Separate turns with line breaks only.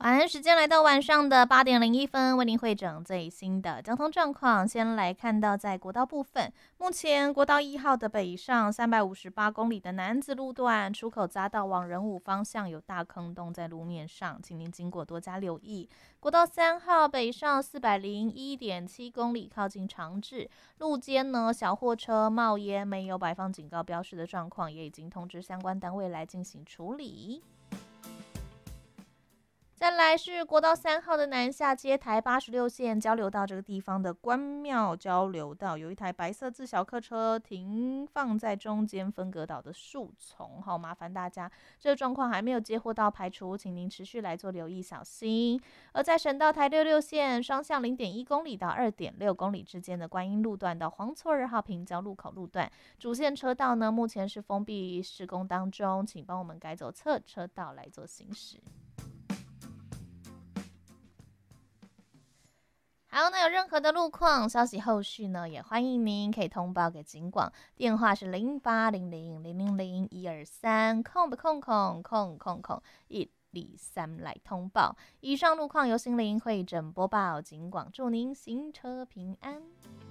晚安时间来到晚上的8点01分，为您汇整最新的交通状况。先来看到在国道部分，目前国道1号的北上358公里的南子路段，出口匝道往仁武方向有大坑洞在路面上，请您经过多加留意。国道3号北上401.7公里，靠近长治路肩呢，小货车冒烟没有摆放警告标示的状况，也已经通知相关单位来进行处理。再来是国道3号的南下接台86线交流道这个地方的关庙交流道，有一台白色自小客车停放在中间分隔岛的树丛，好麻烦大家，这个状况还没有接获到排除，请您持续来做留意小心。而在省道台66线双向0.1公里到2.6公里之间的观音路段到黄厝2号平交路口路段，主线车道呢目前是封闭施工当中，请帮我们改走侧车道来做行驶。好，那有任何的路况消息，后续呢也欢迎您可以通报给警广，电话是0800000123，空123来通报。以上路况由心灵会诊播报，警广祝您行车平安。